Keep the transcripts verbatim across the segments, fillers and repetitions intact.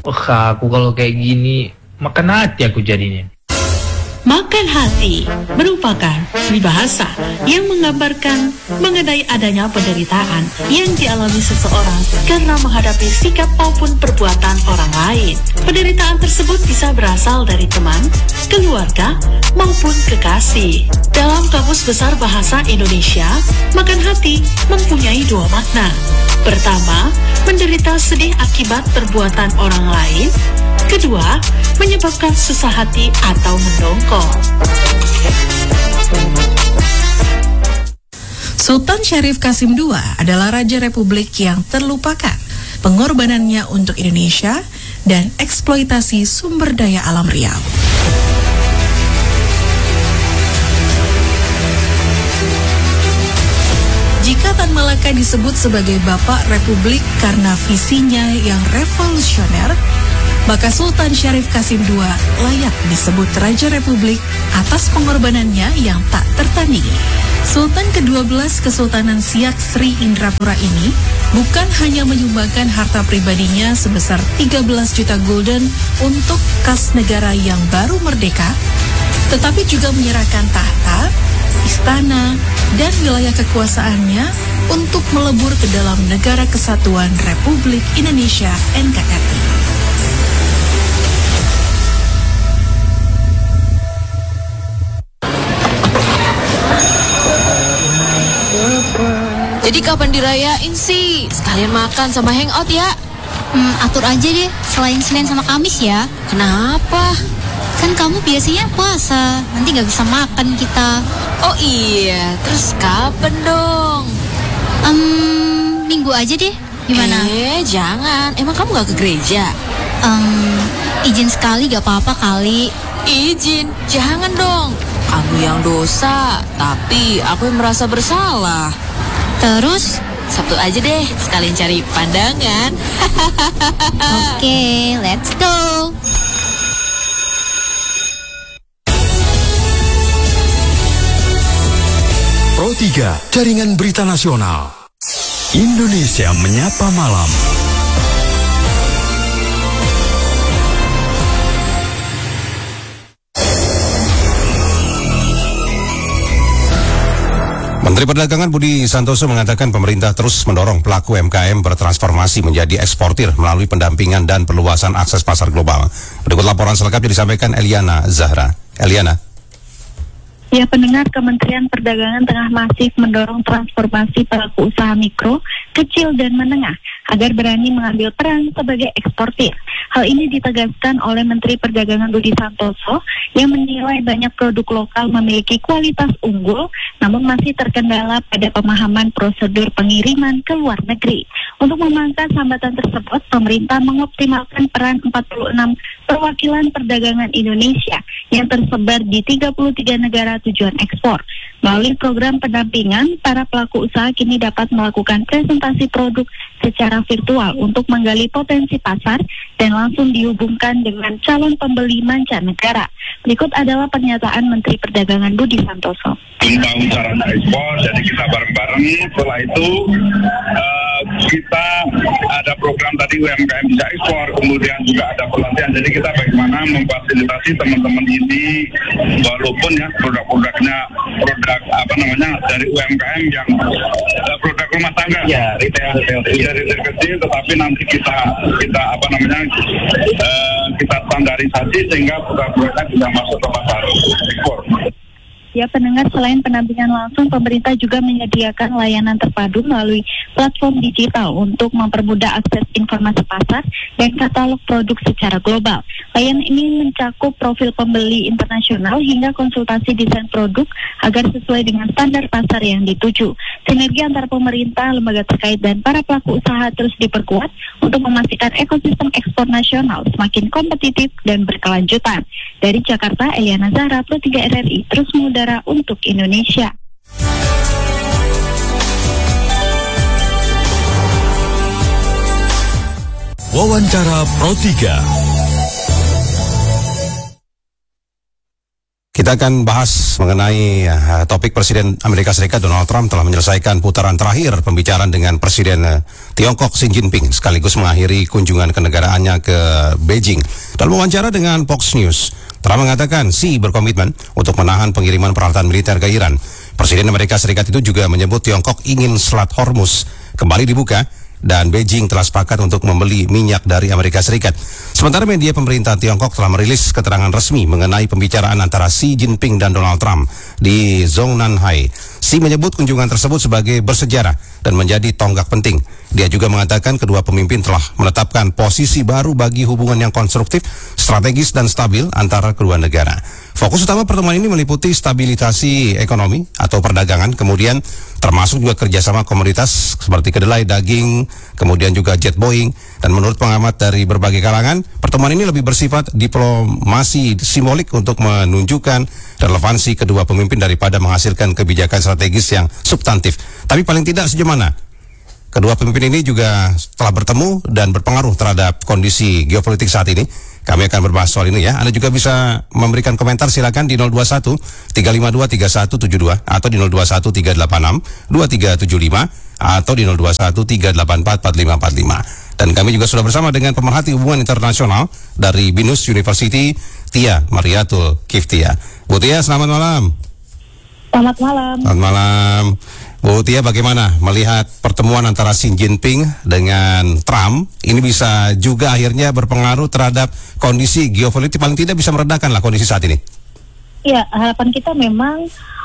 Wah, aku kalau kayak gini makan hati aku jadinya. Makan hati merupakan peribahasa yang menggambarkan mengenai adanya penderitaan yang dialami seseorang karena menghadapi sikap maupun perbuatan orang lain. Penderitaan tersebut bisa berasal dari teman, keluarga, maupun kekasih. Dalam Kamus Besar Bahasa Indonesia, makan hati mempunyai dua makna. Pertama, menderita sedih akibat perbuatan orang lain. Kedua, menyebabkan susah hati atau mendongkol. Sultan Syarif Qasim kedua adalah Raja Republik yang terlupakan. Pengorbanannya untuk Indonesia dan eksploitasi sumber daya alam Riau. Jika Tan Malaka disebut sebagai Bapak Republik karena visinya yang revolusioner, maka Sultan Syarif Qasim kedua layak disebut Raja Republik atas pengorbanannya yang tak tertandingi. Sultan kedua belas Kesultanan Siak Sri Indrapura ini bukan hanya menyumbangkan harta pribadinya sebesar tiga belas juta gulden untuk kas negara yang baru merdeka, tetapi juga menyerahkan tahta, istana, dan wilayah kekuasaannya untuk melebur ke dalam Negara Kesatuan Republik Indonesia N K R I. Jadi kapan dirayain sih? Sekalian makan sama hangout ya? Hmm, atur aja deh, selain Senin sama Kamis ya. Kenapa? Kan kamu biasanya puasa, nanti gak bisa makan kita. Oh iya, terus kapan dong? Um, minggu aja deh, gimana? Eh, jangan, emang kamu gak ke gereja? Um, izin sekali gak apa-apa kali. Izin, jangan dong. Kamu yang dosa, tapi aku yang merasa bersalah. Terus? Sabtu aja deh, sekalian cari pandangan. Oke, okay, let's go. Pro tiga, Jaringan Berita Nasional. Indonesia Menyapa Malam. Menteri Perdagangan Budi Santoso mengatakan pemerintah terus mendorong pelaku U M K M bertransformasi menjadi eksportir melalui pendampingan dan perluasan akses pasar global. Berikut laporan selengkapnya disampaikan Eliana Zahra. Eliana. Ya, pendengar, Kementerian Perdagangan tengah masif mendorong transformasi pelaku usaha mikro, kecil, dan menengah agar berani mengambil peran sebagai eksportir. Hal ini ditegaskan oleh Menteri Perdagangan Budi Santoso yang menilai banyak produk lokal memiliki kualitas unggul, namun masih terkendala pada pemahaman prosedur pengiriman ke luar negeri. Untuk memangkas hambatan tersebut, pemerintah mengoptimalkan peran empat puluh enam perwakilan perdagangan Indonesia yang tersebar di tiga puluh tiga negara tujuan ekspor. Melalui program pendampingan, para pelaku usaha kini dapat melakukan presentasi produk secara virtual untuk menggali potensi pasar dan langsung dihubungkan dengan calon pembeli mancanegara. Berikut adalah pernyataan Menteri Perdagangan Budi Santoso. Tahu cara ekspor, jadi kita bareng-bareng. Setelah itu uh, kita ada program tadi U M K M bisa ekspor, kemudian juga ada pelatihan. Jadi kita bagaimana memfasilitasi teman-teman ini, walaupun ya produk-produknya produk apa namanya dari U M K M yang uh, produk rumah tangga, ya retail, retail, retail, retail kecil, tetapi nanti kita kita apa namanya uh, kita standarisasi sehingga produk-produknya bisa masuk ke pasar ekspor. Ya, pendengar, selain pendampingan langsung, pemerintah juga menyediakan layanan terpadu melalui platform digital untuk mempermudah akses informasi pasar dan katalog produk secara global. Layanan ini mencakup profil pembeli internasional hingga konsultasi desain produk agar sesuai dengan standar pasar yang dituju. Sinergi antara pemerintah, lembaga terkait, dan para pelaku usaha terus diperkuat untuk memastikan ekosistem ekspor nasional semakin kompetitif dan berkelanjutan. Dari Jakarta, Eliana Zahra, Pro tiga R R I, terus mengudara untuk Indonesia. Wawancara Pro tiga. Kita Kita akan bahas mengenai uh, topik Presiden Amerika Serikat Donald Trump telah menyelesaikan putaran terakhir pembicaraan dengan Presiden uh, Tiongkok Xi Jinping sekaligus mengakhiri kunjungan kenegaraannya ke Beijing. Dalam wawancara dengan Fox News, Trump mengatakan Xi berkomitmen untuk menahan pengiriman peralatan militer ke Iran. Presiden Amerika Serikat itu juga menyebut Tiongkok ingin Selat Hormuz kembali dibuka dan Beijing telah sepakat untuk membeli minyak dari Amerika Serikat. Sementara media pemerintah Tiongkok telah merilis keterangan resmi mengenai pembicaraan antara Xi Jinping dan Donald Trump di Zhongnanhai. Xi menyebut kunjungan tersebut sebagai bersejarah dan menjadi tonggak penting. Dia juga mengatakan kedua pemimpin telah menetapkan posisi baru bagi hubungan yang konstruktif, strategis dan stabil antara kedua negara. Fokus utama pertemuan ini meliputi stabilisasi ekonomi atau perdagangan, kemudian termasuk juga kerjasama komoditas seperti kedelai, daging, kemudian juga jet Boeing. Dan menurut pengamat dari berbagai kalangan, pertemuan ini lebih bersifat diplomasi simbolik untuk menunjukkan relevansi kedua pemimpin daripada menghasilkan kebijakan strategis yang substantif. Tapi paling tidak sejauh mana kedua pemimpin ini juga telah bertemu dan berpengaruh terhadap kondisi geopolitik saat ini. Kami akan berbahas soal ini ya. Anda juga bisa memberikan komentar, silakan di nol dua satu tiga lima dua tiga satu tujuh dua atau di nol dua satu tiga delapan enam dua tiga tujuh lima atau di nol dua satu tiga delapan empat empat lima empat lima. Dan kami juga sudah bersama dengan pemerhati hubungan internasional dari Binus University, Tia Mariatul Kiftia. Bu Tia, selamat malam. Selamat malam. Selamat malam. Bu Tia, bagaimana melihat pertemuan antara Xi Jinping dengan Trump? Ini bisa juga akhirnya berpengaruh terhadap kondisi geopolitik, paling tidak bisa meredakan lah kondisi saat ini. Ya, harapan kita memang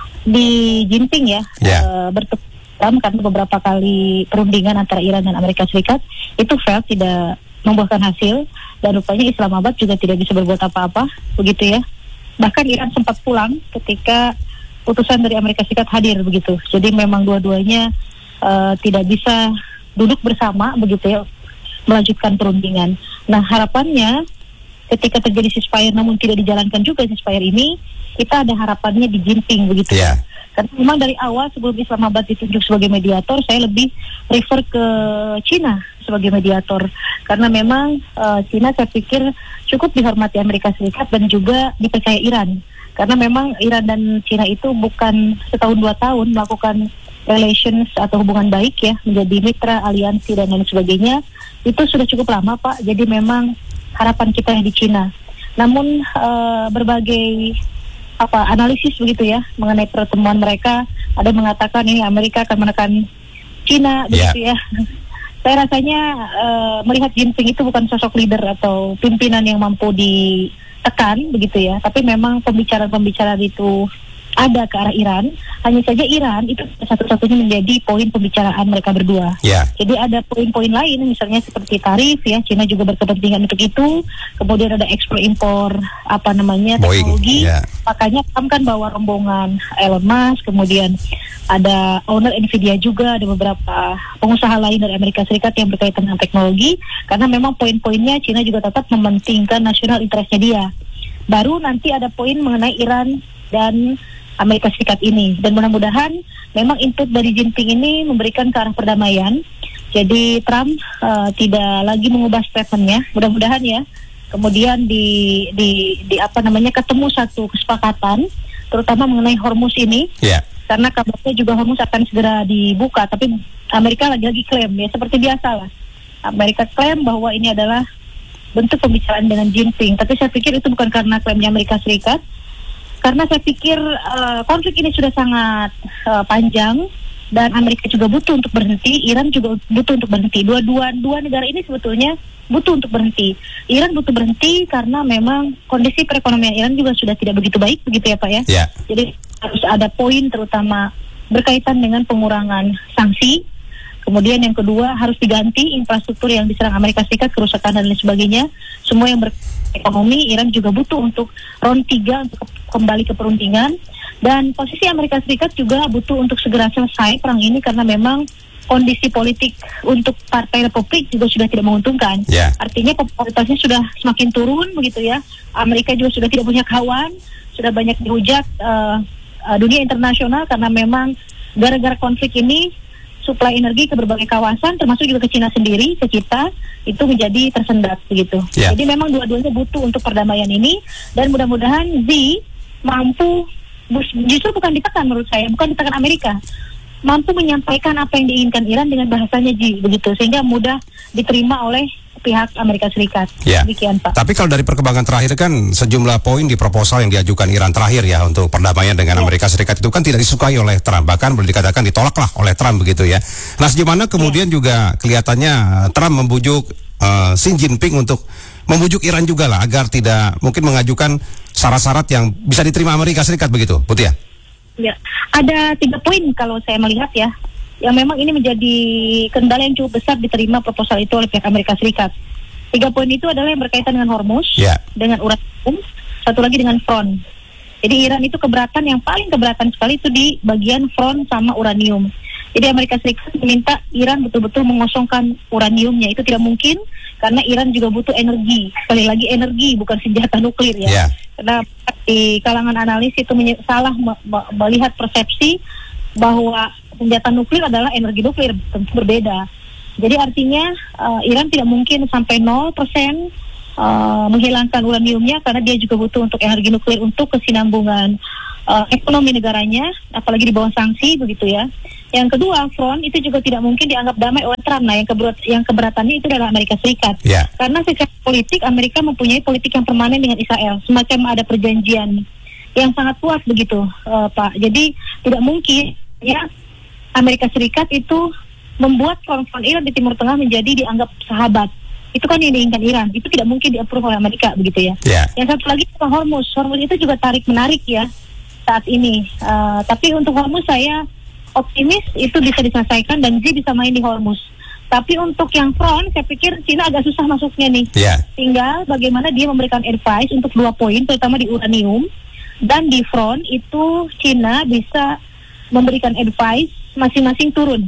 di Jinping ya, yeah. uh, bertemu karena beberapa kali perundingan antara Iran dan Amerika Serikat itu fail, tidak membuahkan hasil, dan rupanya Islamabad juga tidak bisa berbuat apa-apa, begitu ya. Bahkan Iran sempat pulang ketika putusan dari Amerika Serikat hadir begitu. Jadi memang dua-duanya uh, tidak bisa duduk bersama begitu ya, melanjutkan perundingan. Nah, harapannya ketika terjadi ceasefire namun tidak dijalankan juga ceasefire ini, kita ada harapannya di Jinping begitu. Yeah. Karena memang dari awal sebelum Islamabad ditunjuk sebagai mediator, saya lebih refer ke Cina sebagai mediator. Karena memang uh, Cina saya pikir cukup dihormati Amerika Serikat dan juga dipercaya Iran. Karena memang Iran dan Cina itu bukan setahun dua tahun melakukan relations atau hubungan baik ya, menjadi mitra, aliansi dan lain sebagainya. Itu sudah cukup lama Pak, jadi memang harapan kita di Cina. Namun uh, berbagai apa analisis begitu ya mengenai pertemuan mereka, ada mengatakan ini Amerika akan menekan Cina begitu yeah. ya. Saya rasanya uh, melihat Jinping itu bukan sosok leader atau pimpinan yang mampu ditekan begitu ya, tapi memang pembicaraan-pembicaraan itu ada ke arah Iran. Hanya saja Iran itu satu-satunya menjadi poin pembicaraan mereka berdua. Yeah. Jadi ada poin-poin lain misalnya seperti tarif ya, Cina juga berkepentingan untuk itu. Kemudian ada ekspor impor apa namanya teknologi. Yeah. Makanya Trump kan bawa rombongan Elon Musk, kemudian ada owner Nvidia juga, ada beberapa pengusaha lain dari Amerika Serikat yang berkaitan dengan teknologi. Karena memang poin-poinnya Cina juga tetap mementingkan nasional interestnya dia. Baru nanti ada poin mengenai Iran dan Amerika Serikat ini, dan mudah-mudahan memang input dari Jinping ini memberikan ke arah perdamaian. Jadi Trump uh, tidak lagi mengubah statementnya, mudah-mudahan ya. Kemudian di, di di apa namanya ketemu satu kesepakatan, terutama mengenai Hormuz ini. Yeah. Karena kabarnya juga Hormuz akan segera dibuka, tapi Amerika lagi-lagi klaim ya seperti biasa lah. Amerika klaim bahwa ini adalah bentuk pembicaraan dengan Jinping, tapi saya pikir itu bukan karena klaimnya Amerika Serikat. Karena saya pikir uh, konflik ini sudah sangat uh, panjang dan Amerika juga butuh untuk berhenti, Iran juga butuh untuk berhenti. Dua-dua dua negara ini sebetulnya butuh untuk berhenti. Iran butuh berhenti karena memang kondisi perekonomian Iran juga sudah tidak begitu baik, begitu ya Pak ya. Yeah. Jadi harus ada poin terutama berkaitan dengan pengurangan sanksi. Kemudian yang kedua harus diganti infrastruktur yang diserang Amerika Serikat, kerusakan dan lain sebagainya. Semua yang berekonomi, Iran juga butuh untuk round tiga untuk kembali ke perundingan. Dan posisi Amerika Serikat juga butuh untuk segera selesai perang ini karena memang kondisi politik untuk Partai Republik juga sudah tidak menguntungkan. Yeah. Artinya popularitasnya sudah semakin turun begitu ya. Amerika juga sudah tidak punya kawan, sudah banyak dihujat uh, uh, dunia internasional karena memang gara-gara konflik ini suplai energi ke berbagai kawasan, termasuk juga ke Cina sendiri, ke kita, itu menjadi tersendat begitu. Yeah. Jadi memang dua-duanya butuh untuk perdamaian ini, dan mudah-mudahan Xi mampu, justru bukan ditekan menurut saya, bukan ditekan Amerika, mampu menyampaikan apa yang diinginkan Iran dengan bahasanya Ji, begitu, sehingga mudah diterima oleh pihak Amerika Serikat. Ya. Demikian Pak. Tapi kalau dari perkembangan terakhir kan sejumlah poin di proposal yang diajukan Iran terakhir ya untuk perdamaian dengan ya. Amerika Serikat itu kan tidak disukai oleh Trump, bahkan boleh dikatakan ditolaklah oleh Trump begitu ya. Nah sejauh mana kemudian ya. juga kelihatannya Trump membujuk uh, Xi Jinping untuk membujuk Iran juga lah agar tidak mungkin mengajukan syarat-syarat yang bisa diterima Amerika Serikat begitu, Putih ya? Ya, ada tiga poin kalau saya melihat ya, yang memang ini menjadi kendala yang cukup besar diterima proposal itu oleh pihak Amerika Serikat. Tiga poin itu adalah yang berkaitan dengan Hormuz, yeah. dengan uranium, satu lagi dengan front. Jadi Iran itu keberatan, yang paling keberatan sekali itu di bagian front sama uranium. Jadi Amerika Serikat meminta Iran betul-betul mengosongkan uraniumnya. Itu tidak mungkin karena Iran juga butuh energi. Sekali lagi energi, bukan senjata nuklir ya. Yeah. Karena di kalangan analis itu salah melihat persepsi bahwa senjata nuklir adalah energi nuklir, tentu berbeda. Jadi artinya uh, Iran tidak mungkin sampai nol persen uh, menghilangkan uraniumnya karena dia juga butuh untuk energi nuklir untuk kesinambungan uh, ekonomi negaranya, apalagi di bawah sanksi begitu ya. Yang kedua, front itu juga tidak mungkin dianggap damai oleh Trump. Nah, yang, keberat, yang keberatannya itu adalah Amerika Serikat. Yeah. Karena secara politik Amerika mempunyai politik yang permanen dengan Israel, semacam ada perjanjian yang sangat kuat begitu, uh, Pak. Jadi tidak mungkin ya Amerika Serikat itu membuat front-front Iran di Timur Tengah menjadi dianggap sahabat. Itu kan yang diinginkan Iran. Itu tidak mungkin di-approve oleh Amerika begitu ya. Yeah. Yang satu lagi Hormuz. Hormuz itu juga tarik-menarik ya saat ini. Uh, tapi untuk Hormuz saya optimis itu bisa diselesaikan dan Xi bisa main di Hormuz. Tapi untuk yang front, saya pikir Cina agak susah masuknya nih. Yeah. Tinggal bagaimana dia memberikan advice untuk dua poin, terutama di uranium. Dan di front itu Cina bisa memberikan advice masing-masing turun.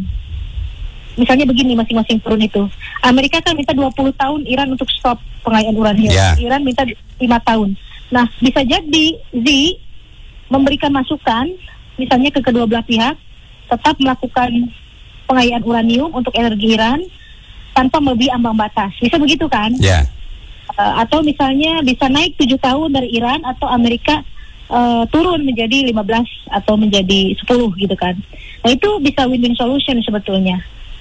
Misalnya begini, masing-masing turun itu. Amerika kan minta dua puluh tahun Iran untuk stop pengayaan uranium. Yeah. Iran minta lima tahun. Nah, bisa jadi Xi memberikan masukan, misalnya ke kedua belah pihak, tetap melakukan pengayaan uranium untuk energi Iran tanpa melebihi ambang batas. Bisa begitu kan? Yeah. Uh, atau misalnya bisa naik tujuh tahun dari Iran atau Amerika uh, turun menjadi lima belas atau menjadi sepuluh gitu kan. Nah itu bisa win-win solution sebetulnya.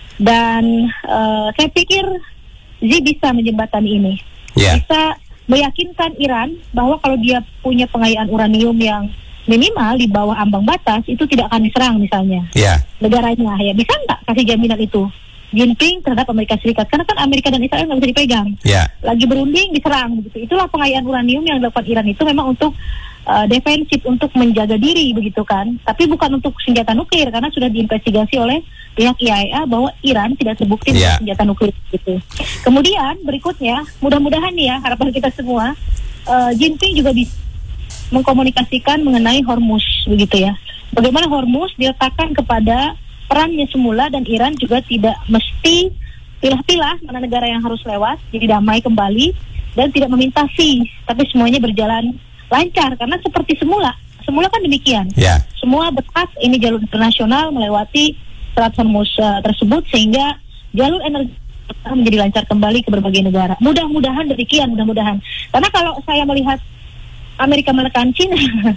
Dan uh, saya pikir Xi bisa menjembatani ini. Yeah. Bisa meyakinkan Iran bahwa kalau dia punya pengayaan uranium yang minimal di bawah ambang batas itu tidak akan diserang misalnya yeah. negaranya ya, bisa nggak kasih jaminan itu Jinping terhadap Amerika Serikat, karena kan Amerika dan Israel nggak bisa dipegang yeah. lagi berunding diserang begitu. Itulah pengayaan uranium yang dilakukan Iran itu memang untuk uh, defensif, untuk menjaga diri begitu kan, tapi bukan untuk senjata nuklir karena sudah diinvestigasi oleh pihak I A E A bahwa Iran tidak terbukti yeah. dengan senjata nuklir gitu. Kemudian berikutnya mudah-mudahan ya, harapan kita semua uh, Jinping juga bisa mengkomunikasikan mengenai Hormuz begitu ya. Bagaimana Hormuz diletakkan kepada perannya semula dan Iran juga tidak mesti pilah-pilah mana negara yang harus lewat, jadi damai kembali dan tidak meminta fee, tapi semuanya berjalan lancar karena seperti semula. Semula kan demikian. Yeah. Semua berhak ini jalur internasional melewati Selat Hormuz uh, tersebut sehingga jalur energi menjadi lancar kembali ke berbagai negara. Mudah-mudahan demikian, mudah-mudahan. Karena kalau saya melihat Amerika menekan Cina,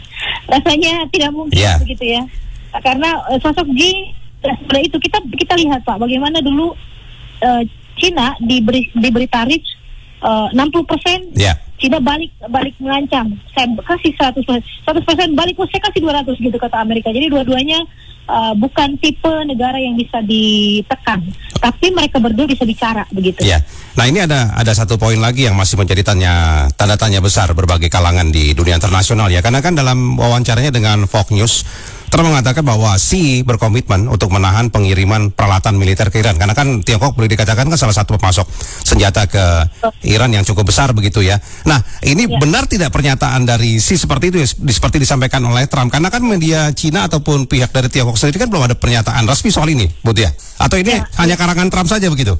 rasanya tidak mungkin yeah. begitu ya. Karena uh, sosok Xi, seperti itu kita kita lihat Pak, bagaimana dulu uh, Cina diberi diberi tarif uh, enam puluh persen, yeah. Cina balik balik mengancam, saya kasih seratus persen balik, saya kasih dua ratus gitu kata Amerika. Jadi dua-duanya uh, bukan tipe negara yang bisa ditekan, tapi mereka berdua bisa bicara begitu. Yeah. Nah ini ada ada satu poin lagi yang masih menjadi tanya tanda tanya besar berbagai kalangan di dunia internasional ya, karena kan dalam wawancaranya dengan Fox News Trump mengatakan bahwa Xi berkomitmen untuk menahan pengiriman peralatan militer ke Iran, karena kan Tiongkok boleh dikatakan kan salah satu pemasok senjata ke Iran yang cukup besar begitu ya. Nah ini ya. Benar tidak pernyataan dari Xi seperti itu seperti disampaikan oleh Trump, karena kan media Cina ataupun pihak dari Tiongkok sendiri kan belum ada pernyataan resmi soal ini, Bu Tia? Atau ini ya. hanya karangan Trump saja begitu?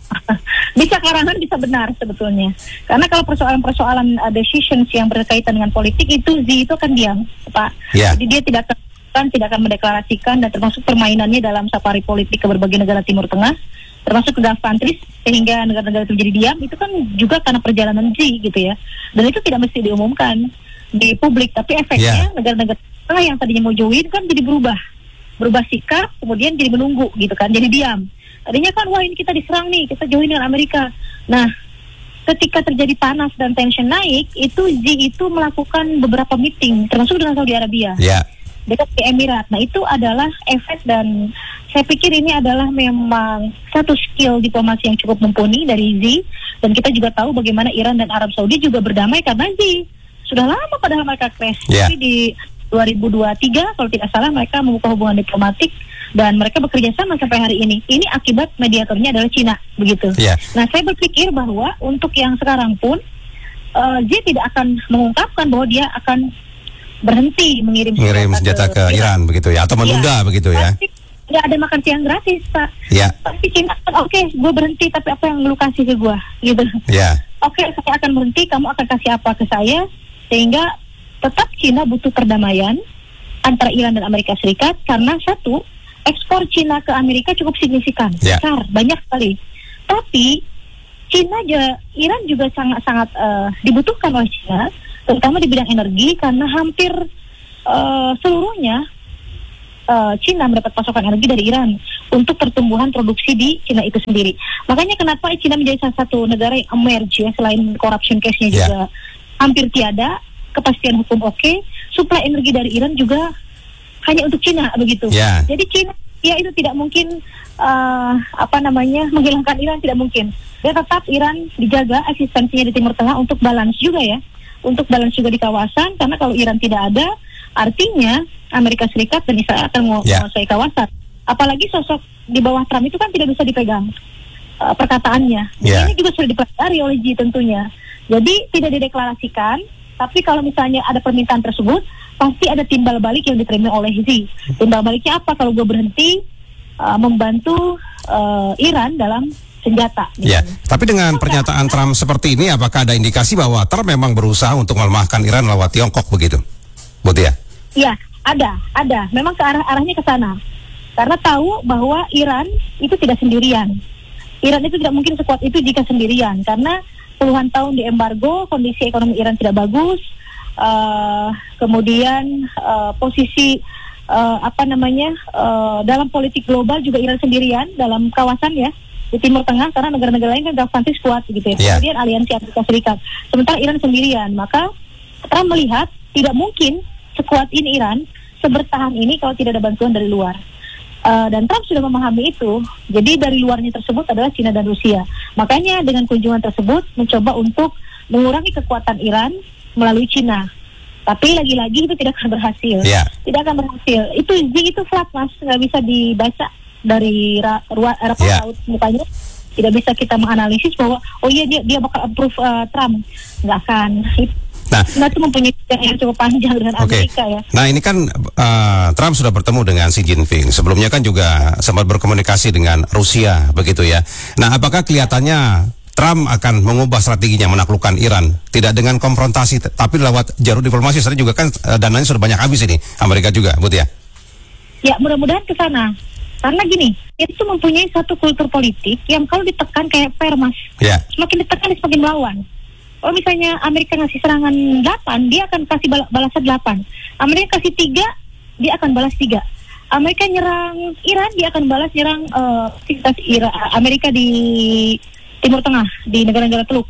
Bisa karangan, bisa benar sebetulnya. Karena kalau persoalan-persoalan uh, decisions yang berkaitan dengan politik itu Xi itu akan diam, Pak. Yeah. Jadi dia tidak akan tidak akan mendeklarasikan, dan termasuk permainannya dalam safari politik ke berbagai negara Timur Tengah, termasuk ke Gulf countries sehingga negara-negara itu menjadi diam, itu kan juga karena perjalanan Xi gitu ya. Dan itu tidak mesti diumumkan. di publik, tapi efeknya Yeah. negara-negara yang tadinya mau join kan jadi berubah, berubah sikap, kemudian jadi menunggu gitu kan, jadi diam. Tadinya kan wah ini kita diserang nih, kita join dengan Amerika. Nah, ketika terjadi panas dan tension naik, itu Z itu melakukan beberapa meeting, termasuk dengan Saudi Arabia. Ya. Dekat ke Emirat. Nah, itu adalah efek, dan saya pikir ini adalah memang satu skill diplomasi yang cukup mumpuni dari Z. Dan kita juga tahu bagaimana Iran dan Arab Saudi juga berdamai karena Z. Sudah lama padahal mereka clash. Yeah. Tapi di dua ribu dua puluh tiga kalau tidak salah mereka membuka hubungan diplomatik dan mereka bekerja sama sampai hari ini. Ini akibat mediatornya adalah Cina, begitu. Yeah. Nah, saya berpikir bahwa untuk yang sekarang pun uh, Z tidak akan mengungkapkan bahwa dia akan berhenti mengirim Mengirim senjata ke, ke Iran begitu ya, atau menunda ya. Begitu ya. Pasti tidak ada makan siang gratis, Pak. Ya. Pasti Cina, oke, okay, gue berhenti, tapi apa yang lu kasih ke gue, gitu. Ya. Oke, okay, saya akan berhenti, kamu akan kasih apa ke saya, sehingga tetap Cina butuh perdamaian antara Iran dan Amerika Serikat, karena satu, ekspor Cina ke Amerika cukup signifikan, ya. besar, banyak sekali. Tapi Cina juga, Iran juga sangat-sangat uh, dibutuhkan oleh Cina, terutama di bidang energi, karena hampir uh, seluruhnya uh, Cina mendapat pasokan energi dari Iran untuk pertumbuhan produksi di Cina itu sendiri. Makanya kenapa Cina menjadi salah satu negara yang emerge ya, selain corruption case-nya yeah. juga hampir tiada, kepastian hukum oke, okay, suplai energi dari Iran juga hanya untuk Cina begitu. Yeah. Jadi Cina ya itu tidak mungkin uh, apa namanya menghilangkan Iran, tidak mungkin. Dan tetap Iran dijaga eksistensinya di Timur Tengah untuk balance juga ya. Untuk balance juga di kawasan, karena kalau Iran tidak ada, artinya Amerika Serikat dan Israel akan menguasai yeah. kawasan. Apalagi sosok di bawah Trump itu kan tidak bisa dipegang uh, perkataannya. Yeah. Ini juga sudah dipelajari oleh G tentunya. Jadi tidak dideklarasikan, tapi kalau misalnya ada permintaan tersebut, pasti ada timbal balik yang diterima oleh Z. Timbal baliknya apa? Kalau gue berhenti uh, membantu uh, Iran dalam senjata. Ya, tapi dengan pernyataan Trump seperti ini, apakah ada indikasi bahwa Trump memang berusaha untuk melemahkan Iran lewat Tiongkok begitu, Bu Tia? Iya, ada, ada. Memang ke arah arahnya ke sana. Karena tahu bahwa Iran itu tidak sendirian. Iran itu tidak mungkin sekuat itu jika sendirian, karena puluhan tahun di embargo, kondisi ekonomi Iran tidak bagus. Uh, kemudian uh, posisi uh, apa namanya uh, dalam politik global juga Iran sendirian dalam kawasan ya. Di Timur Tengah, karena negara-negara lain kan geopolitik kuat gitu ya. Yeah. Kemudian aliansi Amerika Serikat. Sementara Iran sendirian, maka Trump melihat tidak mungkin sekuat ini Iran, sebertahan ini kalau tidak ada bantuan dari luar. Uh, dan Trump sudah memahami itu. Jadi dari luarnya tersebut adalah Cina dan Rusia. Makanya dengan kunjungan tersebut mencoba untuk mengurangi kekuatan Iran melalui Cina. Tapi lagi-lagi itu tidak akan berhasil. Yeah. Tidak akan berhasil. Itu itu flat mas, nggak bisa dibaca dari ra, ruang yeah. laut mukanya. Tidak bisa kita menganalisis bahwa oh iya dia dia bakal approve uh, Trump. Nggak akan. Nah, nah itu mempunyai yang cukup panjang dengan okay. Amerika ya. Nah ini kan uh, Trump sudah bertemu dengan Xi Jinping. Sebelumnya kan juga sempat berkomunikasi dengan Rusia begitu ya. Nah apakah kelihatannya Trump akan mengubah strateginya menaklukkan Iran, tidak dengan konfrontasi, tapi lewat jalur diplomasi? Saya juga kan uh, dananya sudah banyak habis ini Amerika juga, Bu Tia. Ya mudah-mudahan ke sana. Karena gini, itu mempunyai satu kultur politik yang kalau ditekan kayak fair mas. Yeah. Semakin ditekan semakin melawan. Kalau misalnya Amerika ngasih serangan delapan, dia akan kasih bal- balasan delapan. Amerika kasih tiga, dia akan balas tiga. Amerika nyerang Iran, dia akan balas nyerang uh, Ira- Amerika di Timur Tengah, di negara-negara Teluk.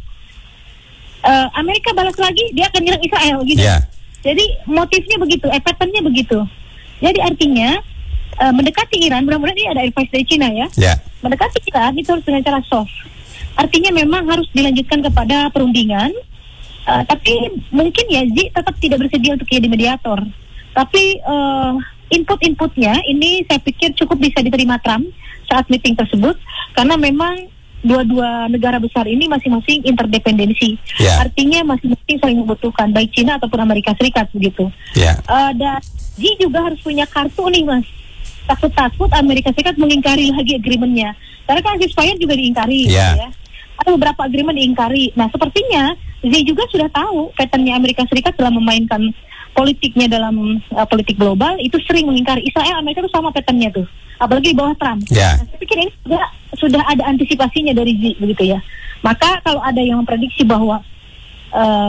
Uh, Amerika balas lagi, dia akan nyerang Israel gitu. Yeah. Jadi motifnya begitu, eh, patternnya begitu. Jadi artinya Uh, mendekati Iran, mudah-mudahan ini ada advice dari Cina ya. Yeah. Mendekati Iran itu harus dengan cara soft. Artinya memang harus dilanjutkan kepada perundingan. Uh, tapi mungkin ya Z tetap tidak bersedia untuk jadi mediator. Tapi uh, input-inputnya ini saya pikir cukup bisa diterima Trump saat meeting tersebut, karena memang dua-dua negara besar ini masing-masing interdependensi. Yeah. Artinya masing-masing saling membutuhkan, baik Cina ataupun Amerika Serikat begitu. Yeah. Uh, dan Z juga harus punya kartu nih mas. Takut-takut Amerika Serikat mengingkari lagi agreement-nya. Karena kan ceasefire juga diingkari. Yeah. Ya. Ada beberapa agreement diingkari. Nah sepertinya Z juga sudah tahu pattern-nya Amerika Serikat dalam memainkan politiknya dalam uh, politik global itu sering mengingkari. Israel, Amerika itu sama pattern-nya tuh. Apalagi di bawah Trump. Yeah. Nah, saya pikir ini sudah, sudah ada antisipasinya dari Z begitu ya. Maka kalau ada yang memprediksi bahwa uh,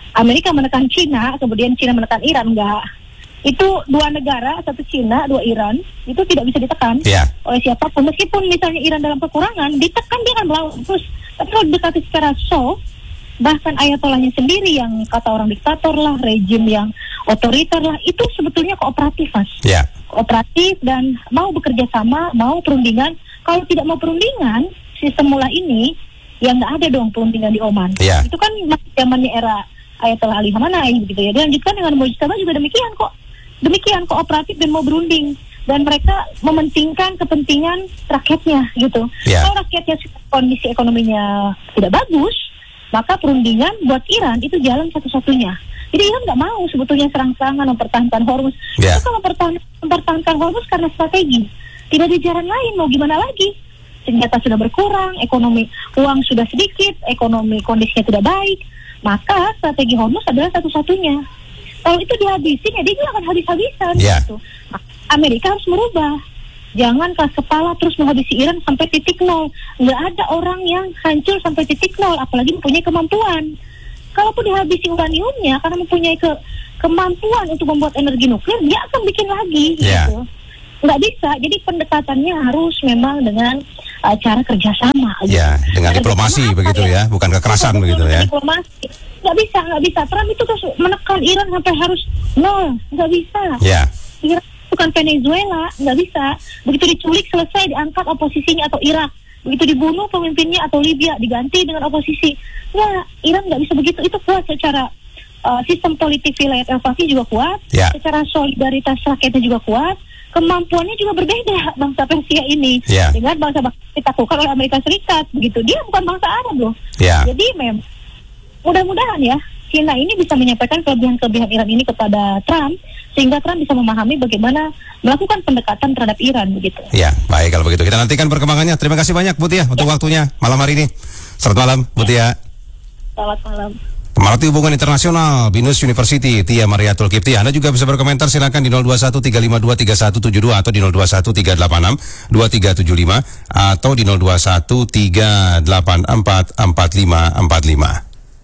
Amerika menekan Cina, kemudian Cina menekan Iran, enggak. Itu dua negara, satu Cina, dua Iran, itu tidak bisa ditekan yeah. oleh siapapun. Meskipun misalnya Iran dalam kekurangan, ditekan dia akan melawan terus. Tapi kalau didekati secara soft, bahkan ayatollahnya sendiri yang kata orang diktator lah, rejim yang otoriter lah, itu sebetulnya kooperatif, Mas. Yeah. Kooperatif dan mau bekerja sama, mau perundingan. Kalau tidak mau perundingan, sistem mula ini, ya nggak ada dong perundingan di Oman. Yeah. Itu kan masih zamannya era Ayatollah Ali Khamenei gitu ya. Dilanjutkan dengan Mujtaba juga demikian kok. Demikian kooperatif dan mau berunding. Dan mereka mementingkan kepentingan rakyatnya gitu. Yeah. Kalau rakyatnya kondisi ekonominya tidak bagus, maka perundingan buat Iran itu jalan satu-satunya. Jadi Iran nggak mau sebetulnya serang-serangan mempertahankan Hormuz. Yeah. Itu kalau mempertahankan, mempertahankan Hormuz karena strategi. Tidak ada jalan lain, mau gimana lagi? Senjata sudah berkurang, ekonomi uang sudah sedikit, ekonomi kondisinya tidak baik. Maka strategi Hormuz adalah satu-satunya. Kalau itu dihabisin, ya dia juga akan habis-habisan. Yeah. Gitu. Amerika harus merubah. Jangan keras kepala terus menghabisi Iran sampai titik nol. Nggak ada orang yang hancur sampai titik nol, apalagi mempunyai kemampuan. Kalaupun dihabisi uraniumnya karena mempunyai ke kemampuan untuk membuat energi nuklir, dia akan bikin lagi. Yeah. Gitu. Nggak bisa. Jadi pendekatannya harus memang dengan uh, cara kerjasama. Ya, gitu. Dengan diplomasi begitu ya, ya, bukan kekerasan begitu ya. Diplomasi. Nggak bisa, nggak bisa. Trump itu terus menekan Iran sampai harus nol. Nggak bisa. Ya. Iran bukan Venezuela, nggak bisa. Begitu diculik selesai diangkat oposisinya atau Irak. Begitu dibunuh pemimpinnya atau Libya diganti dengan oposisi. Ya, Iran nggak bisa begitu. Itu kuat secara uh, sistem politik wilayah Al-Faqih juga kuat. Ya. Secara solidaritas rakyatnya juga kuat. Kemampuannya juga berbeda bangsa Persia ini yeah. dengan bangsa-bangsa ditaklukkan oleh Amerika Serikat begitu. Dia bukan bangsa Arab loh. Yeah. Jadi memang mudah-mudahan ya Cina ini bisa menyampaikan kelebihan-kelebihan Iran ini kepada Trump sehingga Trump bisa memahami bagaimana melakukan pendekatan terhadap Iran begitu. Ya, baik kalau begitu kita nantikan perkembangannya. Terima kasih banyak Bu Tia untuk ya. waktunya malam hari ini. Selamat malam Bu Tia. Selamat malam. Pemerhati Hubungan Internasional Binus University Tia Mariatul Kipti. Anda juga bisa berkomentar, silakan di nol dua satu tiga lima dua tiga satu tujuh dua atau di nol dua satu tiga delapan enam dua tiga tujuh lima atau di nol dua satu tiga delapan empat empat lima empat lima.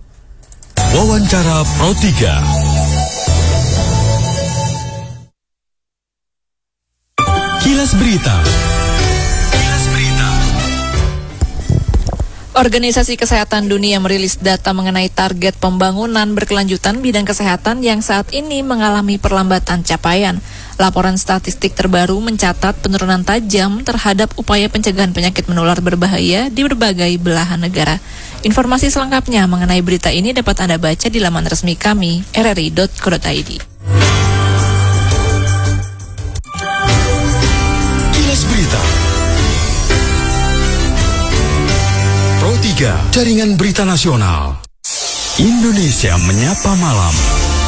Wawancara Pro tiga. Kilas Berita. Organisasi Kesehatan Dunia merilis data mengenai target pembangunan berkelanjutan bidang kesehatan yang saat ini mengalami perlambatan capaian. Laporan statistik terbaru mencatat penurunan tajam terhadap upaya pencegahan penyakit menular berbahaya di berbagai belahan negara. Informasi selengkapnya mengenai berita ini dapat Anda baca di laman resmi kami, r r i dot co dot i d. Kilas Berita. Pro tiga, Jaringan Berita Nasional. Indonesia Menyapa Malam.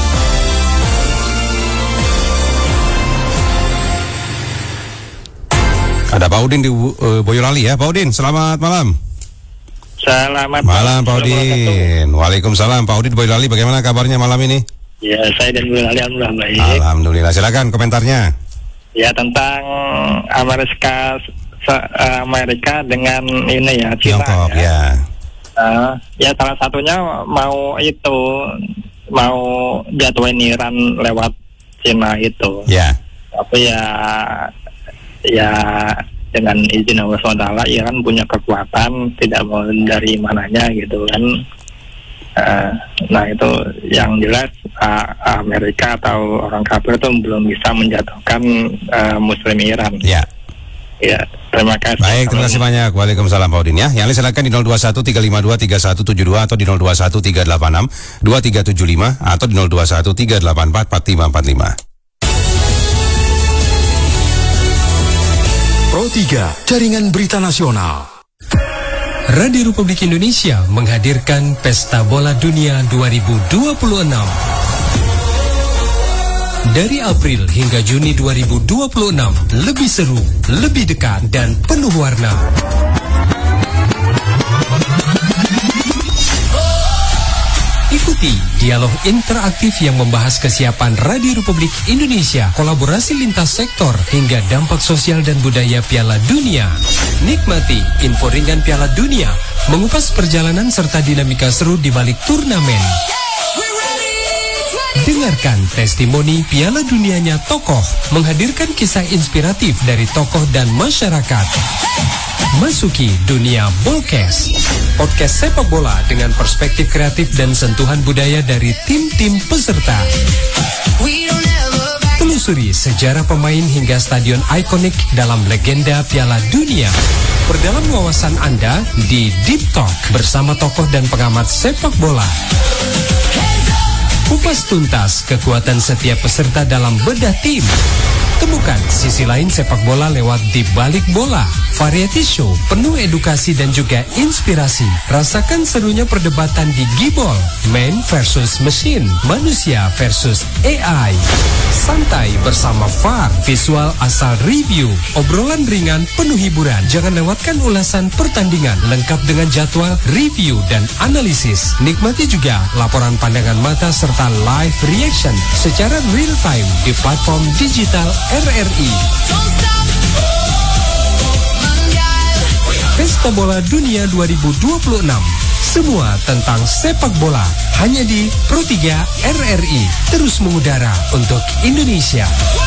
Ada Pak Udin di uh, Boyolali ya. Pak Udin, selamat malam. Selamat malam Pak Udin. Waalaikumsalam Pak Udin Boyolali, bagaimana kabarnya malam ini? Ya, saya dan Boyolali alhamdulillah baik. Alhamdulillah, silakan komentarnya. Ya, tentang Amerika Amerika dengan ini ya Cina Tiongkok, ya. Ya. Uh, ya salah satunya mau itu mau jatuhin Iran lewat Cina itu. Ya. Tapi ya ya dengan izin Allah subhanahu wa taala Iran punya kekuatan, tidak mau dari mananya gitu kan. Uh, nah itu yang jelas uh, Amerika atau orang kafir itu belum bisa menjatuhkan uh, Muslim Iran. Ya. Ya, terima kasih. Baik, terima kasih banyak. Waalaikumsalam Pak Udin ya. Yang lain silakan di nol dua satu tiga lima dua tiga satu tujuh dua atau di nol dua satu tiga delapan enam dua tiga tujuh lima atau di nol dua satu tiga delapan empat empat lima empat lima. Pro tiga, Jaringan Berita Nasional. Radio Republik Indonesia menghadirkan Pesta Bola Dunia dua ribu dua puluh enam. Dari April hingga Juni dua ribu dua puluh enam, lebih seru, lebih dekat, dan penuh warna. Ikuti dialog interaktif yang membahas kesiapan Radio Republik Indonesia, kolaborasi lintas sektor, hingga dampak sosial dan budaya Piala Dunia. Nikmati info ringan Piala Dunia, mengupas perjalanan serta dinamika seru di balik turnamen. Dengarkan testimoni Piala Dunianya tokoh, menghadirkan kisah inspiratif dari tokoh dan masyarakat. Masuki dunia Bolkes, podcast sepak bola dengan perspektif kreatif dan sentuhan budaya dari tim-tim peserta. Telusuri sejarah pemain hingga stadion ikonik dalam legenda Piala Dunia. Perdalam wawasan Anda di Deep Talk bersama tokoh dan pengamat sepak bola. Kupas tuntas kekuatan setiap peserta dalam bedah tim. Temukan sisi lain sepak bola lewat Di Balik Bola, variety show penuh edukasi dan juga inspirasi. Rasakan serunya perdebatan di Gibol, man versus machine, manusia versus A I. Santai bersama V A R, visual asal review, obrolan ringan penuh hiburan. Jangan lewatkan ulasan pertandingan lengkap dengan jadwal, review dan analisis. Nikmati juga laporan pandangan mata serta live reaction secara real time di platform digital R R I. Pesta Bola Dunia dua ribu dua puluh enam. Semua tentang sepak bola hanya di Pro tiga R R I. Terus mengudara untuk Indonesia.